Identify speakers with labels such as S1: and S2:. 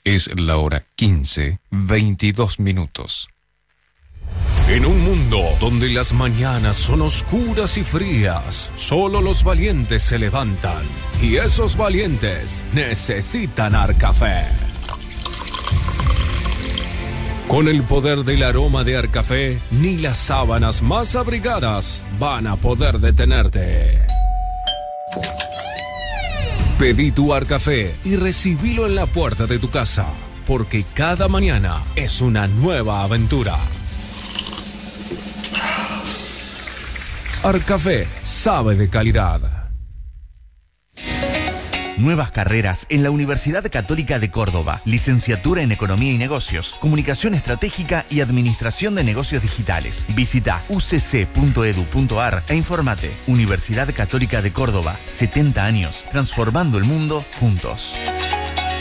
S1: Es la hora 15:22.
S2: En un mundo donde las mañanas son oscuras y frías, solo los valientes se levantan. Y esos valientes necesitan Arcafé. Con el poder del aroma de Arcafé, ni las sábanas más abrigadas van a poder detenerte. Pedí tu Arcafé y recibilo en la puerta de tu casa, porque cada mañana es una nueva aventura. Arcafé sabe de calidad.
S3: Nuevas carreras en la Universidad Católica de Córdoba. Licenciatura en Economía y Negocios, Comunicación Estratégica y Administración de Negocios Digitales. Visita ucc.edu.ar e informate. Universidad Católica de Córdoba, 70 años, transformando el mundo juntos.